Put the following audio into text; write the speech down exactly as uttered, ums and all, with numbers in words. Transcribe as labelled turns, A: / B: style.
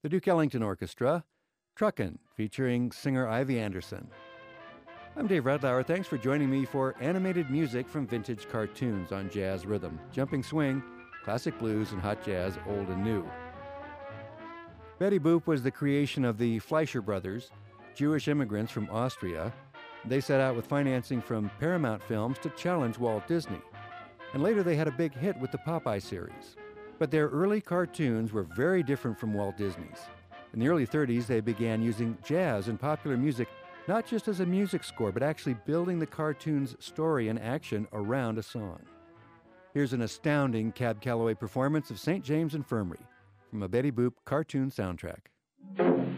A: The Duke Ellington Orchestra, Truckin', featuring singer Ivy Anderson. I'm Dave Redlauer. Thanks for joining me for animated music from vintage cartoons on Jazz Rhythm, Jumping Swing, Classic Blues, and Hot Jazz, Old and New. Betty Boop was the creation of the Fleischer brothers, Jewish immigrants from Austria. They set out with financing from Paramount Films to challenge Walt Disney. And later they had a big hit with the Popeye series. But their early cartoons were very different from Walt Disney's. In the early thirties, they began using jazz and popular music not just as a music score, but actually building the cartoon's story and action around a song. Here's an astounding Cab Calloway performance of Saint James Infirmary from a Betty Boop cartoon soundtrack.